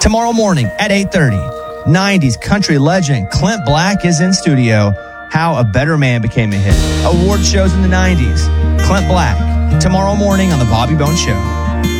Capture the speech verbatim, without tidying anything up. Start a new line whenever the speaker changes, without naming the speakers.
Tomorrow morning at eight thirty, nineties country legend Clint Black is in studio. How a Better Man Became a Hit. Award shows in the nineties. Clint Black, tomorrow morning on The Bobby Bones Show.